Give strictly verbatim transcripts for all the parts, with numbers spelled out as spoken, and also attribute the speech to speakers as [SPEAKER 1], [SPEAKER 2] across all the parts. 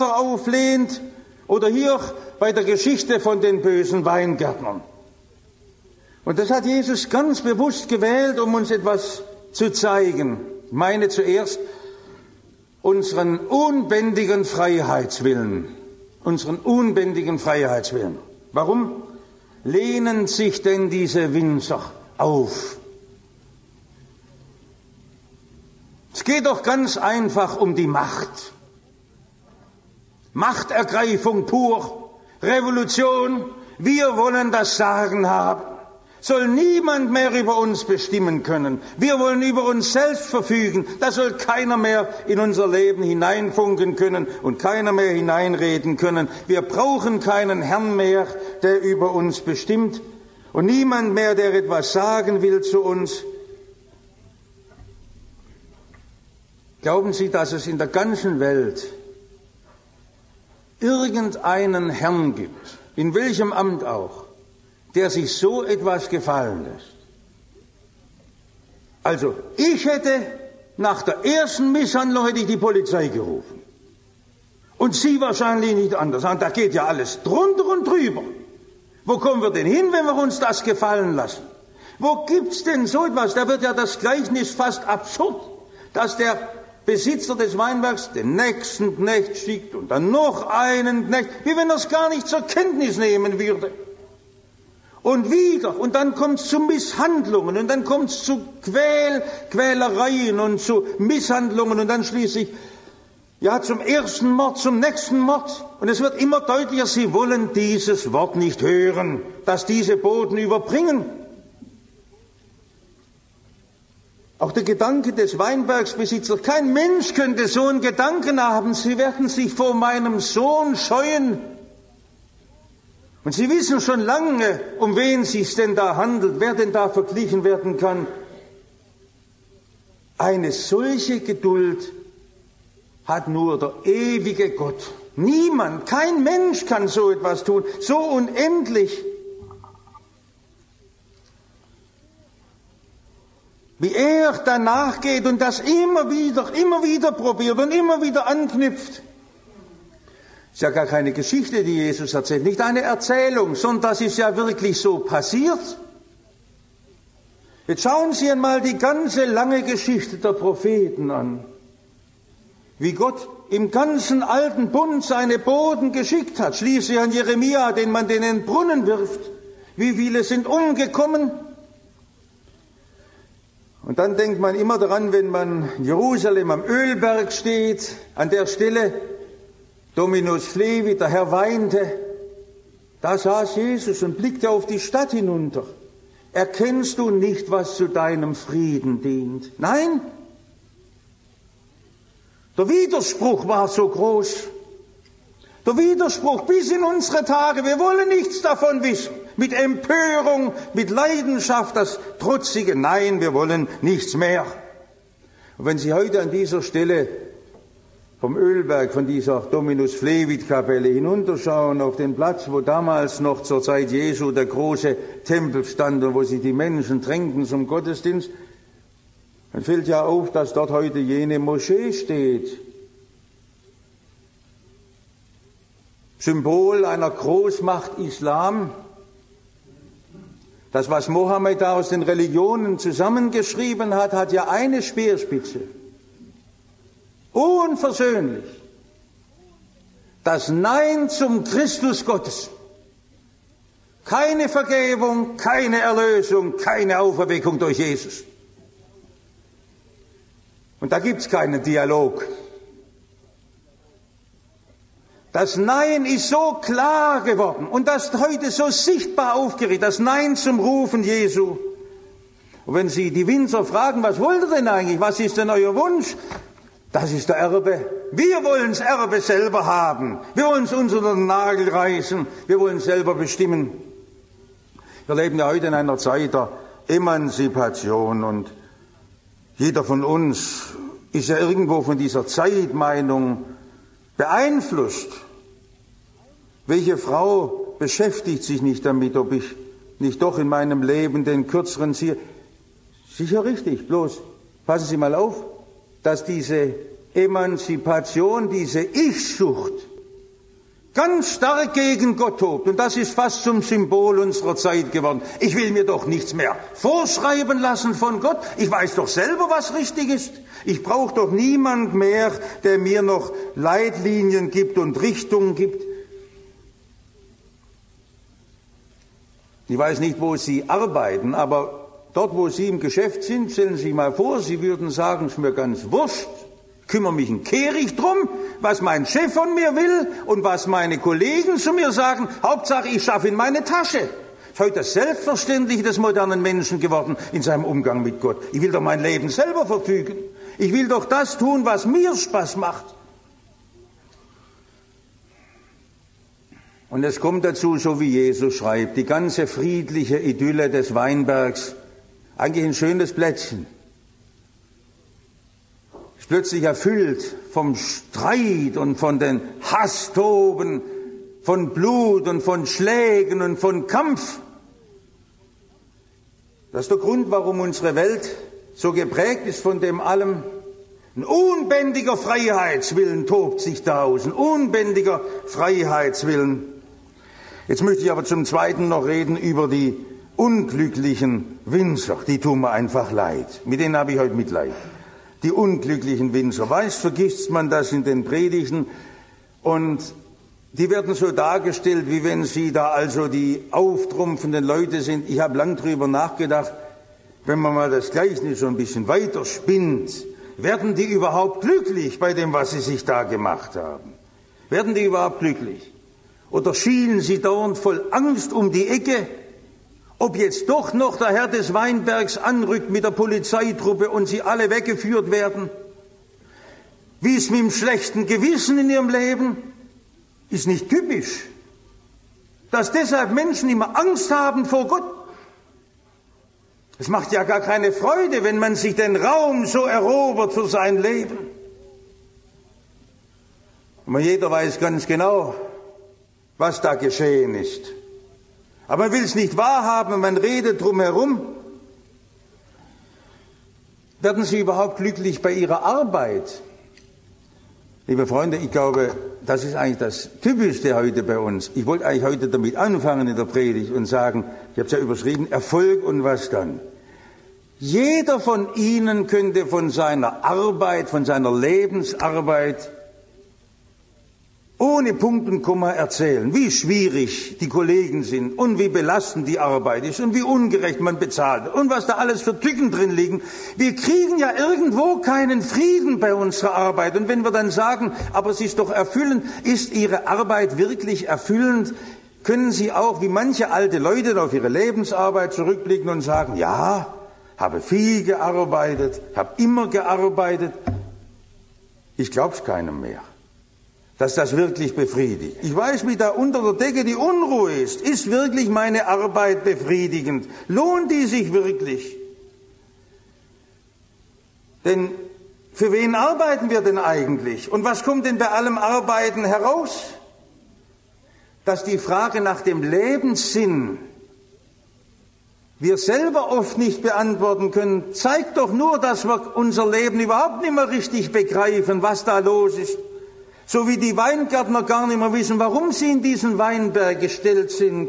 [SPEAKER 1] auflehnt oder hier bei der Geschichte von den bösen Weingärtnern. Und das hat Jesus ganz bewusst gewählt, um uns etwas zu zeigen. Ich meine zuerst unseren unbändigen Freiheitswillen. Unseren unbändigen Freiheitswillen. Warum lehnen sich denn diese Winzer auf? Es geht doch ganz einfach um die Macht. Machtergreifung pur, Revolution, wir wollen das Sagen haben. Soll niemand mehr über uns bestimmen können. Wir wollen über uns selbst verfügen. Da soll keiner mehr in unser Leben hineinfunken können und keiner mehr hineinreden können. Wir brauchen keinen Herrn mehr, der über uns bestimmt und niemand mehr, der etwas sagen will zu uns. Glauben Sie, dass es in der ganzen Welt irgendeinen Herrn gibt, in welchem Amt auch, der sich so etwas gefallen lässt? Also, ich hätte nach der ersten Misshandlung hätte ich die Polizei gerufen. Und Sie wahrscheinlich nicht anders. Da geht ja alles drunter und drüber. Wo kommen wir denn hin, wenn wir uns das gefallen lassen? Wo gibt's denn so etwas? Da wird ja das Gleichnis fast absurd, dass der Besitzer des Weinbergs den nächsten Knecht schickt und dann noch einen Knecht, wie wenn er es gar nicht zur Kenntnis nehmen würde. Und wieder, und dann kommt es zu Misshandlungen, und dann kommt es zu Quäl, Quälereien und zu Misshandlungen, und dann schließlich, ja, zum ersten Mord, zum nächsten Mord. Und es wird immer deutlicher, sie wollen dieses Wort nicht hören, das diese Boten überbringen. Auch der Gedanke des Weinbergsbesitzers, kein Mensch könnte so einen Gedanken haben, sie werden sich vor meinem Sohn scheuen. Und Sie wissen schon lange, um wen es sich denn da handelt, wer denn da verglichen werden kann. Eine solche Geduld hat nur der ewige Gott. Niemand, kein Mensch kann so etwas tun, so unendlich. Wie er danach geht und das immer wieder, immer wieder probiert und immer wieder anknüpft. Das ist ja gar keine Geschichte, die Jesus erzählt, nicht eine Erzählung, sondern das ist ja wirklich so passiert. Jetzt schauen Sie einmal die ganze lange Geschichte der Propheten an. Wie Gott im ganzen alten Bund seine Boten geschickt hat, schließlich an Jeremia, den man in den Brunnen wirft. Wie viele sind umgekommen? Und dann denkt man immer daran, wenn man in Jerusalem am Ölberg steht, an der Stelle, Dominus Flevit, der Herr weinte, da saß Jesus und blickte auf die Stadt hinunter. Erkennst du nicht, was zu deinem Frieden dient? Nein. Der Widerspruch war so groß. Der Widerspruch bis in unsere Tage. Wir wollen nichts davon wissen. Mit Empörung, mit Leidenschaft, das trotzige Nein, wir wollen nichts mehr. Und wenn Sie heute an dieser Stelle vom Ölberg, von dieser Dominus Flevit Kapelle hinunterschauen auf den Platz, wo damals noch zur Zeit Jesu der große Tempel stand und wo sich die Menschen drängten zum Gottesdienst, dann fällt ja auf, dass dort heute jene Moschee steht. Symbol einer Großmacht Islam. Das, was Mohammed da aus den Religionen zusammengeschrieben hat, hat ja eine Speerspitze. Unversöhnlich. Das Nein zum Christus Gottes. Keine Vergebung, keine Erlösung, keine Auferweckung durch Jesus. Und da gibt's keinen Dialog. Das Nein ist so klar geworden und das heute so sichtbar aufgerichtet, das Nein zum Rufen Jesu. Und wenn Sie die Winzer fragen, was wollt ihr denn eigentlich, was ist denn euer Wunsch? Das ist der Erbe. Wir wollen das Erbe selber haben. Wir wollen es uns unter den Nagel reißen. Wir wollen selber bestimmen. Wir leben ja heute in einer Zeit der Emanzipation und jeder von uns ist ja irgendwo von dieser Zeitmeinung beeinflusst. Welche Frau beschäftigt sich nicht damit, ob ich nicht doch in meinem Leben den kürzeren ziehe? Sicher richtig, bloß passen Sie mal auf, dass diese Emanzipation, diese Ich-Sucht ganz stark gegen Gott tobt. Und das ist fast zum Symbol unserer Zeit geworden. Ich will mir doch nichts mehr vorschreiben lassen von Gott. Ich weiß doch selber, was richtig ist. Ich brauche doch niemand mehr, der mir noch Leitlinien gibt und Richtungen gibt. Ich weiß nicht, wo Sie arbeiten, aber dort, wo Sie im Geschäft sind, stellen Sie sich mal vor, Sie würden sagen, es ist mir ganz wurscht, kümmere mich ein Kehricht drum, was mein Chef von mir will und was meine Kollegen zu mir sagen. Hauptsache, ich schaffe in meine Tasche. Das ist heute das Selbstverständliche des modernen Menschen geworden in seinem Umgang mit Gott. Ich will doch mein Leben selber verfügen. Ich will doch das tun, was mir Spaß macht. Und es kommt dazu, so wie Jesus schreibt, die ganze friedliche Idylle des Weinbergs, eigentlich ein schönes Plätzchen, ist plötzlich erfüllt vom Streit und von den Hasstoben, von Blut und von Schlägen und von Kampf. Das ist der Grund, warum unsere Welt so geprägt ist von dem allem. Ein unbändiger Freiheitswillen tobt sich da aus, ein unbändiger Freiheitswillen. Jetzt möchte ich aber zum Zweiten noch reden über die unglücklichen Winzer. Die tun mir einfach leid. Mit denen habe ich heute Mitleid. Die unglücklichen Winzer. Weiß, vergisst man das in den Predigten. Und die werden so dargestellt, wie wenn sie da also die auftrumpfenden Leute sind. Ich habe lang drüber nachgedacht, wenn man mal das Gleichnis so ein bisschen weiter spinnt, werden die überhaupt glücklich bei dem, was sie sich da gemacht haben? Werden die überhaupt glücklich? Oder schielen sie dauernd voll Angst um die Ecke, ob jetzt doch noch der Herr des Weinbergs anrückt mit der Polizeitruppe und sie alle weggeführt werden? Wie es mit dem schlechten Gewissen in ihrem Leben? Ist nicht typisch, dass deshalb Menschen immer Angst haben vor Gott. Es macht ja gar keine Freude, wenn man sich den Raum so erobert für sein Leben. Und jeder weiß ganz genau, was da geschehen ist. Aber man will es nicht wahrhaben, man redet drumherum. Werden Sie überhaupt glücklich bei Ihrer Arbeit? Liebe Freunde, ich glaube, das ist eigentlich das Typischste heute bei uns. Ich wollte eigentlich heute damit anfangen in der Predigt und sagen, ich habe es ja überschrieben, Erfolg und was dann? Jeder von Ihnen könnte von seiner Arbeit, von seiner Lebensarbeit ohne Punkt und Komma erzählen, wie schwierig die Kollegen sind und wie belastend die Arbeit ist und wie ungerecht man bezahlt und was da alles für Tücken drin liegen. Wir kriegen ja irgendwo keinen Frieden bei unserer Arbeit. Und wenn wir dann sagen, aber sie ist doch erfüllend, ist Ihre Arbeit wirklich erfüllend, können Sie auch, wie manche alte Leute, auf ihre Lebensarbeit zurückblicken und sagen, ja, habe viel gearbeitet, habe immer gearbeitet. Ich glaube es keinem mehr, dass das wirklich befriedigt. Ich weiß, wie da unter der Decke die Unruhe ist. Ist wirklich meine Arbeit befriedigend? Lohnt die sich wirklich? Denn für wen arbeiten wir denn eigentlich? Und was kommt denn bei allem Arbeiten heraus? Dass die Frage nach dem Lebenssinn wir selber oft nicht beantworten können, zeigt doch nur, dass wir unser Leben überhaupt nicht mehr richtig begreifen, was da los ist. So wie die Weingärtner gar nicht mehr wissen, warum sie in diesen Weinberg gestellt sind.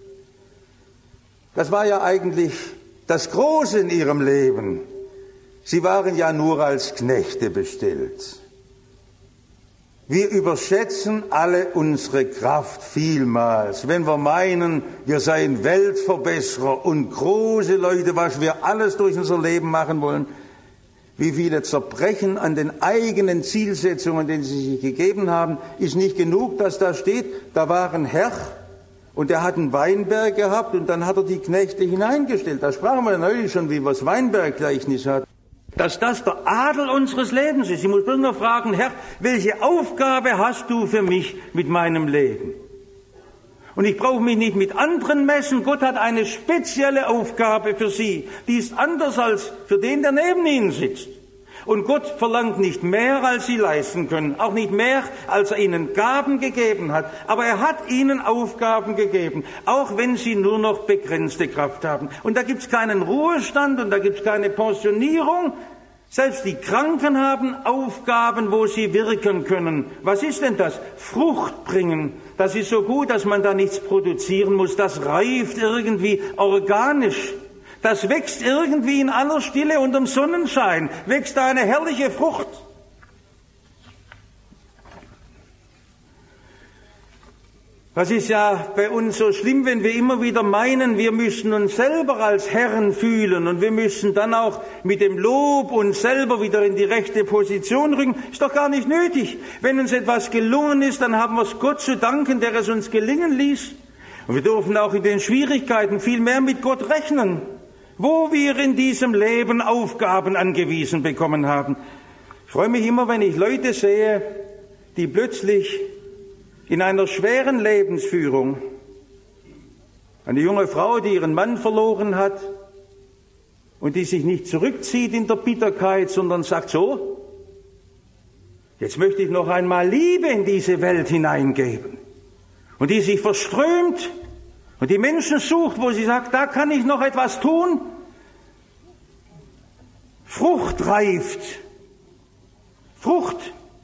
[SPEAKER 1] Das war ja eigentlich das Große in ihrem Leben. Sie waren ja nur als Knechte bestellt. Wir überschätzen alle unsere Kraft vielmals, wenn wir meinen, wir seien Weltverbesserer und große Leute, was wir alles durch unser Leben machen wollen. Wie viele zerbrechen an den eigenen Zielsetzungen, die sie sich gegeben haben, ist nicht genug, dass da steht, da war ein Herr und der hat einen Weinberg gehabt und dann hat er die Knechte hineingestellt. Da sprachen wir neulich schon, wie wir das Weinberggleichnis hatten. Dass das der Adel unseres Lebens ist. Ich muss bloß nur fragen, Herr, welche Aufgabe hast du für mich mit meinem Leben? Und ich brauche mich nicht mit anderen messen. Gott hat eine spezielle Aufgabe für Sie. Die ist anders als für den, der neben Ihnen sitzt. Und Gott verlangt nicht mehr, als Sie leisten können. Auch nicht mehr, als er Ihnen Gaben gegeben hat. Aber er hat Ihnen Aufgaben gegeben. Auch wenn Sie nur noch begrenzte Kraft haben. Und da gibt es keinen Ruhestand und da gibt es keine Pensionierung. Selbst die Kranken haben Aufgaben, wo sie wirken können. Was ist denn das? Frucht bringen. Das ist so gut, dass man da nichts produzieren muss. Das reift irgendwie organisch. Das wächst irgendwie in aller Stille unterm Sonnenschein. Wächst da eine herrliche Frucht. Das ist ja bei uns so schlimm, wenn wir immer wieder meinen, wir müssen uns selber als Herren fühlen und wir müssen dann auch mit dem Lob uns selber wieder in die rechte Position rücken. Ist doch gar nicht nötig. Wenn uns etwas gelungen ist, dann haben wir es Gott zu danken, der es uns gelingen ließ. Und wir dürfen auch in den Schwierigkeiten viel mehr mit Gott rechnen, wo wir in diesem Leben Aufgaben angewiesen bekommen haben. Ich freue mich immer, wenn ich Leute sehe, die plötzlich in einer schweren Lebensführung, eine junge Frau, die ihren Mann verloren hat und die sich nicht zurückzieht in der Bitterkeit, sondern sagt so, jetzt möchte ich noch einmal Liebe in diese Welt hineingeben. Und die sich verströmt und die Menschen sucht, wo sie sagt, da kann ich noch etwas tun. Frucht reift. Frucht.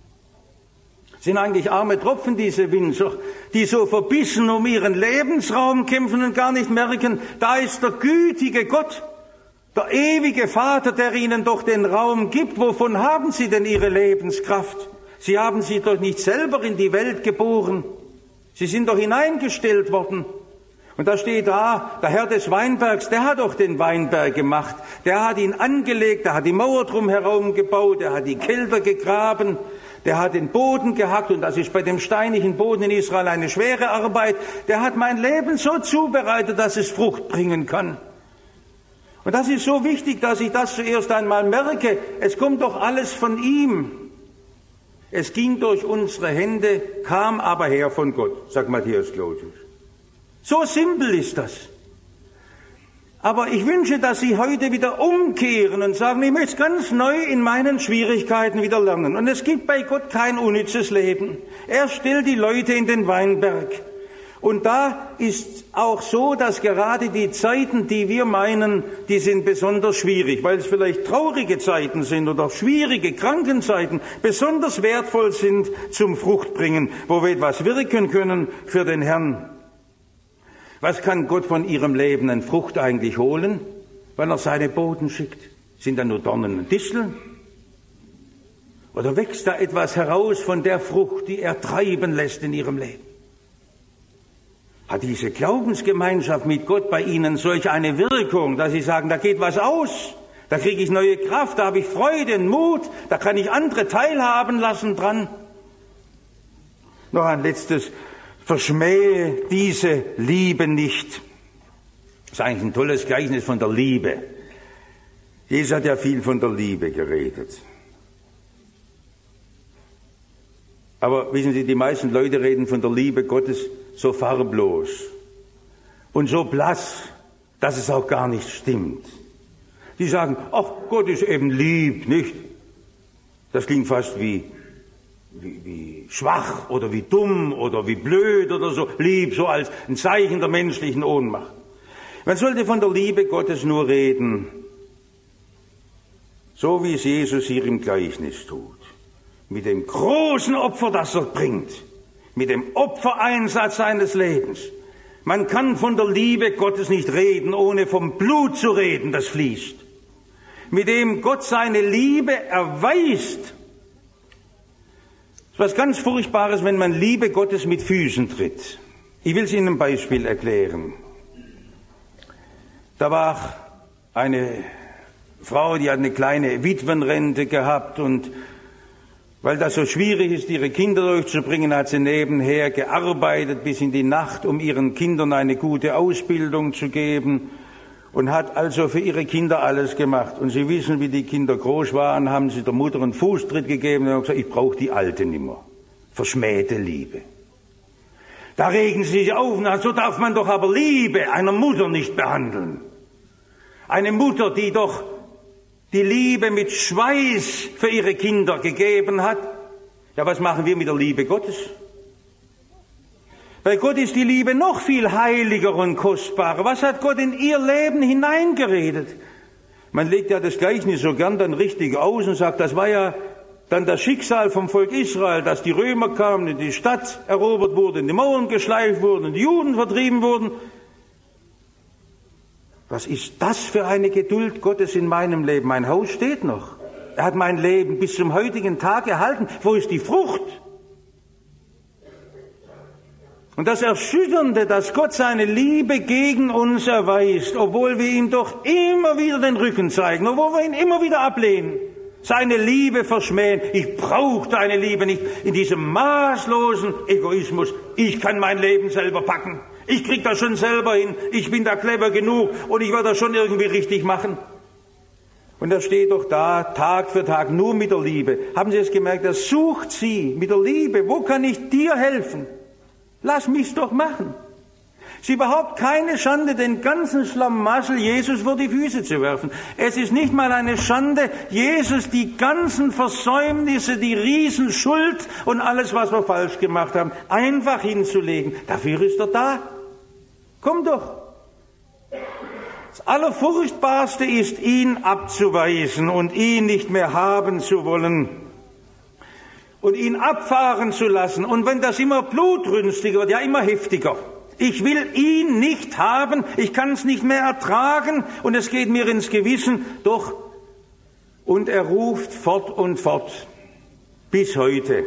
[SPEAKER 1] Sind eigentlich arme Tropfen, diese Winzer, die so verbissen um ihren Lebensraum kämpfen und gar nicht merken, da ist der gütige Gott, der ewige Vater, der ihnen doch den Raum gibt. Wovon haben sie denn ihre Lebenskraft? Sie haben sie doch nicht selber in die Welt geboren. Sie sind doch hineingestellt worden. Und da steht da, der Herr des Weinbergs, der hat doch den Weinberg gemacht. Der hat ihn angelegt, der hat die Mauer drumherum gebaut, der hat die Kelter gegraben. Der hat den Boden gehackt, und das ist bei dem steinigen Boden in Israel eine schwere Arbeit. Der hat mein Leben so zubereitet, dass es Frucht bringen kann. Und das ist so wichtig, dass ich das zuerst einmal merke. Es kommt doch alles von ihm. Es ging durch unsere Hände, kam aber her von Gott, sagt Matthäus Claudius. So simpel ist das. Aber ich wünsche, dass Sie heute wieder umkehren und sagen, ich möchte ganz neu in meinen Schwierigkeiten wieder lernen. Und es gibt bei Gott kein unnützes Leben. Er stellt die Leute in den Weinberg. Und da ist auch so, dass gerade die Zeiten, die wir meinen, die sind besonders schwierig, weil es vielleicht traurige Zeiten sind oder schwierige Krankenzeiten, besonders wertvoll sind zum Fruchtbringen, wo wir etwas wirken können für den Herrn. Was kann Gott von ihrem Leben an Frucht eigentlich holen, weil er seine Boten schickt? Sind da nur Dornen und Disteln? Oder wächst da etwas heraus von der Frucht, die er treiben lässt in ihrem Leben? Hat diese Glaubensgemeinschaft mit Gott bei Ihnen solch eine Wirkung, dass Sie sagen, da geht was aus, da kriege ich neue Kraft, da habe ich Freude und Mut, da kann ich andere teilhaben lassen dran? Noch ein letztes. Verschmähe diese Liebe nicht. Das ist eigentlich ein tolles Gleichnis von der Liebe. Jesus hat ja viel von der Liebe geredet. Aber wissen Sie, die meisten Leute reden von der Liebe Gottes so farblos und so blass, dass es auch gar nicht stimmt. Die sagen, ach, Gott ist eben lieb, nicht? Das klingt fast wie Wie, wie schwach oder wie dumm oder wie blöd oder so, lieb, so als ein Zeichen der menschlichen Ohnmacht. Man sollte von der Liebe Gottes nur reden, so wie es Jesus hier im Gleichnis tut. Mit dem großen Opfer, das er bringt, mit dem Opfereinsatz seines Lebens. Man kann von der Liebe Gottes nicht reden, ohne vom Blut zu reden, das fließt. Mit dem Gott seine Liebe erweist. Was ganz Furchtbares, wenn man Liebe Gottes mit Füßen tritt. Ich will es Ihnen ein Beispiel erklären. Da war eine Frau, die hat eine kleine Witwenrente gehabt, und weil das so schwierig ist, ihre Kinder durchzubringen, hat sie nebenher gearbeitet bis in die Nacht, um ihren Kindern eine gute Ausbildung zu geben, und hat also für ihre Kinder alles gemacht. Und Sie wissen, wie die Kinder groß waren, haben sie der Mutter einen Fußtritt gegeben und haben gesagt, ich brauche die Alte nimmer. Verschmähte Liebe. Da regen sie sich auf und sagen, so darf man doch aber Liebe einer Mutter nicht behandeln. Eine Mutter, die doch die Liebe mit Schweiß für ihre Kinder gegeben hat. Ja, was machen wir mit der Liebe Gottes? Bei Gott ist die Liebe noch viel heiliger und kostbarer. Was hat Gott in ihr Leben hineingeredet? Man legt ja das Gleichnis so gern dann richtig aus und sagt, das war ja dann das Schicksal vom Volk Israel, dass die Römer kamen, die Stadt erobert wurde, die Mauern geschleift wurden, die Juden vertrieben wurden. Was ist das für eine Geduld Gottes in meinem Leben? Mein Haus steht noch. Er hat mein Leben bis zum heutigen Tag erhalten. Wo ist die Frucht? Und das Erschütternde, dass Gott seine Liebe gegen uns erweist, obwohl wir ihm doch immer wieder den Rücken zeigen, obwohl wir ihn immer wieder ablehnen, seine Liebe verschmähen. Ich brauche deine Liebe nicht in diesem maßlosen Egoismus. Ich kann mein Leben selber packen. Ich krieg das schon selber hin. Ich bin da clever genug und ich werde das schon irgendwie richtig machen. Und er steht doch da, Tag für Tag, nur mit der Liebe. Haben Sie es gemerkt? Er sucht sie mit der Liebe. Wo kann ich dir helfen? Lass mich's doch machen. Es ist überhaupt keine Schande, den ganzen Schlamassel Jesus vor die Füße zu werfen. Es ist nicht mal eine Schande, Jesus die ganzen Versäumnisse, die Riesenschuld und alles, was wir falsch gemacht haben, einfach hinzulegen. Dafür ist er da. Komm doch. Das Allerfurchtbarste ist, ihn abzuweisen und ihn nicht mehr haben zu wollen und ihn abfahren zu lassen. Und wenn das immer blutrünstiger wird, ja immer heftiger. Ich will ihn nicht haben, ich kann es nicht mehr ertragen und es geht mir ins Gewissen. Doch, und er ruft fort und fort, bis heute.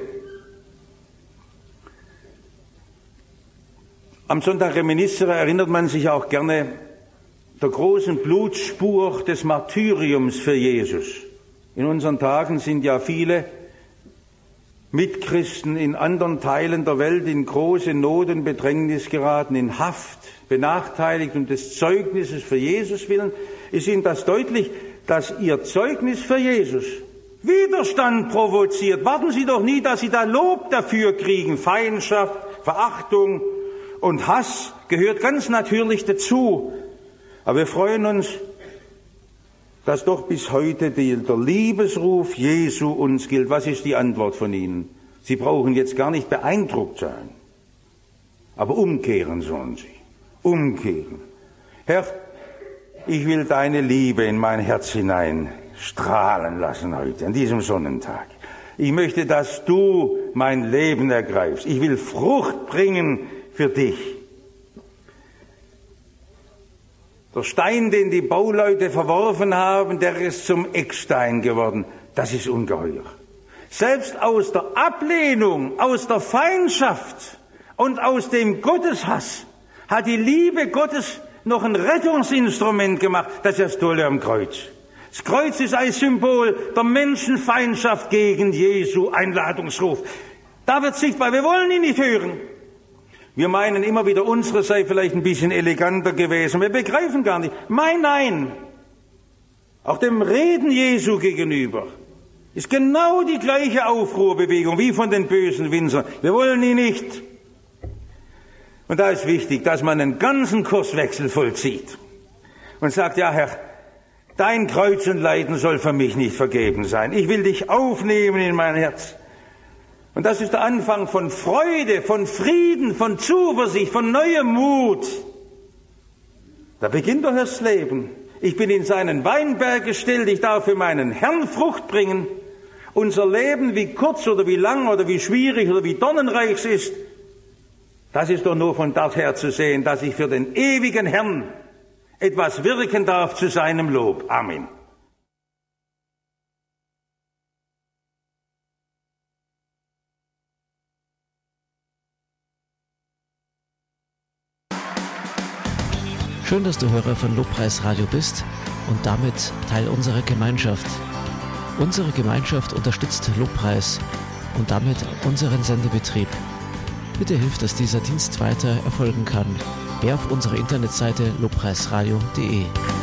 [SPEAKER 1] Am Sonntag Reminiscere erinnert man sich auch gerne der großen Blutspur des Martyriums für Jesus. In unseren Tagen sind ja viele Mitchristen in anderen Teilen der Welt in große Not und Bedrängnis geraten, in Haft, benachteiligt um des Zeugnisses für Jesus willen. Ist Ihnen das deutlich, dass Ihr Zeugnis für Jesus Widerstand provoziert? Warten Sie doch nie, dass Sie da Lob dafür kriegen. Feindschaft, Verachtung und Hass gehört ganz natürlich dazu. Aber wir freuen uns, dass doch bis heute die, der Liebesruf Jesu uns gilt. Was ist die Antwort von Ihnen? Sie brauchen jetzt gar nicht beeindruckt sein. Aber umkehren sollen Sie. Umkehren. Herr, ich will deine Liebe in mein Herz hinein strahlen lassen heute, an diesem Sonnentag. Ich möchte, dass du mein Leben ergreifst. Ich will Frucht bringen für dich. Der Stein, den die Bauleute verworfen haben, der ist zum Eckstein geworden. Das ist ungeheuer. Selbst aus der Ablehnung, aus der Feindschaft und aus dem Gotteshass hat die Liebe Gottes noch ein Rettungsinstrument gemacht. Das ist das Tolle am Kreuz. Das Kreuz ist ein Symbol der Menschenfeindschaft gegen Jesu Einladungsruf. Da wird sichtbar, wir wollen ihn nicht hören. Wir meinen immer wieder, unsere sei vielleicht ein bisschen eleganter gewesen. Wir begreifen gar nicht. Mein Nein, auch dem Reden Jesu gegenüber, ist genau die gleiche Aufruhrbewegung wie von den bösen Winzern. Wir wollen ihn nicht. Und da ist wichtig, dass man einen ganzen Kurswechsel vollzieht und sagt, ja Herr, dein Kreuz und Leiden soll für mich nicht vergeben sein. Ich will dich aufnehmen in mein Herz. Und das ist der Anfang von Freude, von Frieden, von Zuversicht, von neuem Mut. Da beginnt doch das Leben. Ich bin in seinen Weinberg gestellt, ich darf für meinen Herrn Frucht bringen. Unser Leben, wie kurz oder wie lang oder wie schwierig oder wie dornenreich es ist, das ist doch nur von dort her zu sehen, dass ich für den ewigen Herrn etwas wirken darf zu seinem Lob. Amen.
[SPEAKER 2] Schön, dass du Hörer von Lobpreis Radio bist und damit Teil unserer Gemeinschaft. Unsere Gemeinschaft unterstützt Lobpreis und damit unseren Sendebetrieb. Bitte hilf, dass dieser Dienst weiter erfolgen kann. Geh auf unsere Internetseite lobpreisradio punkt de.